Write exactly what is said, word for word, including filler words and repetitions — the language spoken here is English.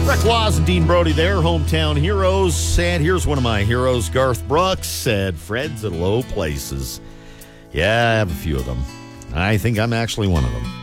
Rick Laws and Dean Brody there, hometown heroes. And here's one of my heroes, Garth Brooks, said, Fred's at low places. Yeah, I have a few of them. I think I'm actually one of them.